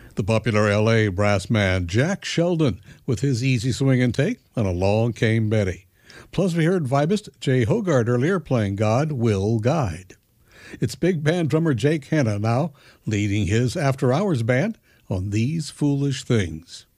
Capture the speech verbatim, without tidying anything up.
The popular L A brass man Jack Sheldon with his easy swing and take on Along Came Betty. Plus we heard vibist Jay Hogard earlier playing God Will Guide. It's big band drummer Jake Hanna now leading his After Hours band on These Foolish Things.